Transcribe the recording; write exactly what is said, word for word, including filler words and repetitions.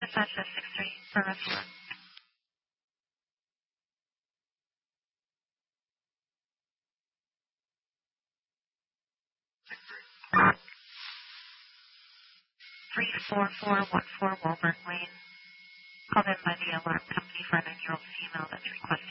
Dispatch six three for restaurant. three four four one four Walburn Lane. Called in by the alarm company for a nine-year-old female that's requesting